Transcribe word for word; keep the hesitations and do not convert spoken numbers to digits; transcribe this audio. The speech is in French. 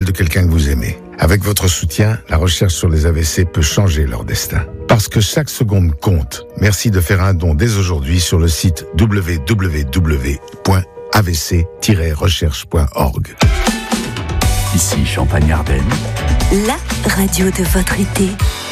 de quelqu'un que vous aimez. Avec votre soutien, la recherche sur les A V C peut changer leur destin. Parce que chaque seconde compte. Merci de faire un don dès aujourd'hui sur le site w w w point a v c tiret recherche point org. Ici Champagne-Ardenne. La radio de votre été.